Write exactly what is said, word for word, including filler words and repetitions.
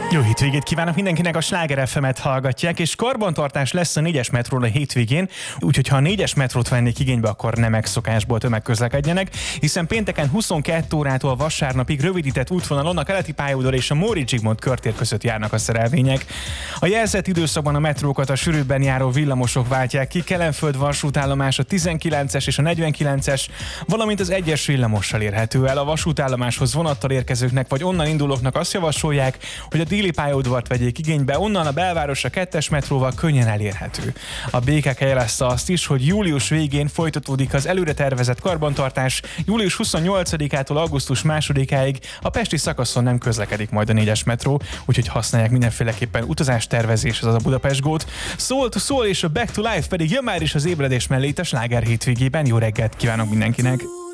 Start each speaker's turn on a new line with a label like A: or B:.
A: Jó hétvégét kívánok mindenkinek, a Sláger ef emet hallgatják, és karbantartás lesz a négyes metról a hétvégén, úgyhogy ha a négyes metrót vennék igénybe, akkor nem megszokásból tömegközlekedjenek, hiszen pénteken huszonkettő órától vasárnapig rövidített útvonalon a Keleti pályaudvar és a Móricz Zsigmond körtér között járnak a szerelvények. A jelzett időszakban a metrókat a sűrűbben járó villamosok váltják ki, Kelenföld vasútállomás a tizenkilences és a negyvenkilences, valamint az egyes villamossal érhető el. A vasútállomáshoz vonattal érkezőknek vagy onnan indulóknak azt javasolják, hogy a déli pályaudvart vegyék igénybe, onnan a belváros a kettes metróval könnyen elérhető. A bé ká ká jelezte azt is, hogy július végén folytatódik az előre tervezett karbantartás, július huszonnyolcadikától augusztus másodikáig a pesti szakaszon nem közlekedik majd a négyes metró, úgyhogy használják mindenféleképpen utazástervezéshez az a Budapest Gót. Soul to Soul és a Back to Life pedig jön már is az ébredés mellé itt a Sláger hétvégében. Jó reggelt kívánok mindenkinek!